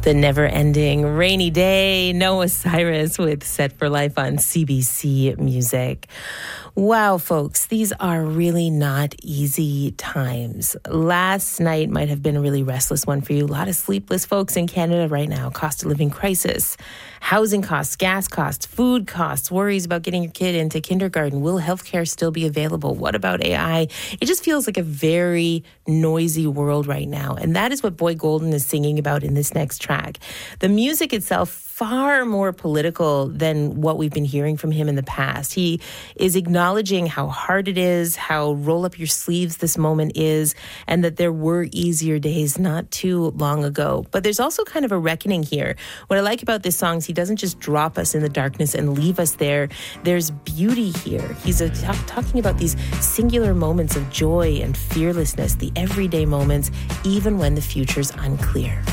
The never-ending rainy day. Noah Cyrus with Set for Life on CBC Music. Wow, folks, these are really not easy times. Last night might have been a really restless one for you. A lot of sleepless folks in Canada right now. Cost of living crisis, housing costs, gas costs, food costs, worries about getting your kid into kindergarten. Will healthcare still be available? What about AI? It just feels like a very noisy world right now. And that is what Boy Golden is singing about in this next track. The music itself, far more political than what we've been hearing from him in the past. He is acknowledging how hard it is, how roll up your sleeves this moment is, and that there were easier days not too long ago. But there's also kind of a reckoning here. What I like about this song is he doesn't just drop us in the darkness and leave us there. There's beauty here. He's talking about these singular moments of joy and fearlessness, the everyday moments, even when the future's unclear.